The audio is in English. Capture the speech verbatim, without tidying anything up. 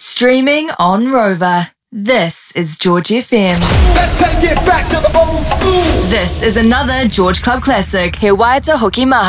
Streaming on Rover. This is George F M. Let's take it back to the old school. This is another George Club classic. He Waiata Hoki Maha.